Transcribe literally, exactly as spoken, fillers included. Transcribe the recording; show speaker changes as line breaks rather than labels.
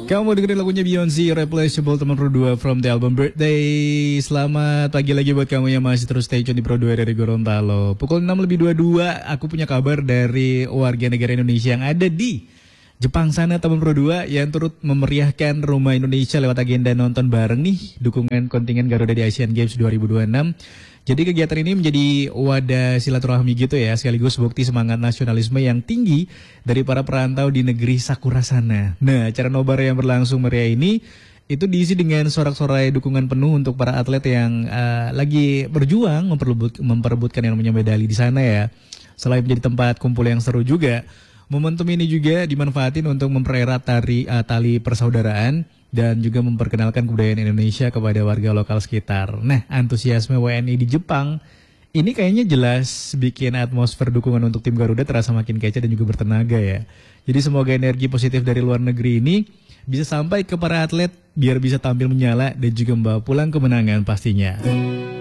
Kamu dengerin lagunya Beyonce, Irreplaceable, teman Pro dua from the album Birthday. Selamat pagi lagi buat kamu yang masih terus stay tune di Pro dua dari Gorontalo. Pukul enam lebih dua puluh dua, aku punya kabar dari warga negara Indonesia yang ada di Jepang sana, teman Pro dua, yang turut memeriahkan Rumah Indonesia lewat agenda nonton bareng nih, dukungan kontingen Garuda di Asian Games dua ribu dua puluh enam. Jadi kegiatan ini menjadi wadah silaturahmi gitu ya, sekaligus bukti semangat nasionalisme yang tinggi dari para perantau di negeri Sakura sana. Nah, acara nobar yang berlangsung meriah ini itu diisi dengan sorak-sorai dukungan penuh untuk para atlet yang uh, lagi berjuang memperebut, memperebutkan yang namanya medali di sana ya. Selain menjadi tempat kumpul yang seru juga, momentum ini juga dimanfaatin untuk mempererat tari, uh, tali persaudaraan dan juga memperkenalkan kebudayaan Indonesia kepada warga lokal sekitar. Nah, antusiasme W N I di Jepang ini kayaknya jelas bikin atmosfer dukungan untuk tim Garuda terasa makin kece dan juga bertenaga ya. Jadi semoga energi positif dari luar negeri ini bisa sampai ke para atlet biar bisa tampil menyala dan juga membawa pulang kemenangan pastinya.